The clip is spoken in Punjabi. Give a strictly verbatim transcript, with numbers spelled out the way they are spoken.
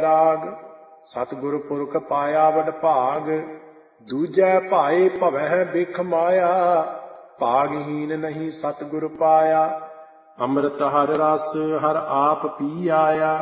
ਬੈਰਾਗ। ਸਤਿਗੁਰ ਪੁਰਖ ਪਾਇਆ ਵਡ ਭਾਗ, ਦੂਜੈ ਭਾਏ ਭਵਹਿ ਬਿਖ ਮਾਇਆ। ਭਾਗਹੀਨ ਨਹੀਂ ਸਤਿਗੁਰ ਪਾਇਆ, ਅੰਮ੍ਰਿਤ ਹਰ ਰਸ ਹਰ ਆਪ ਪੀ ਆਇਆ।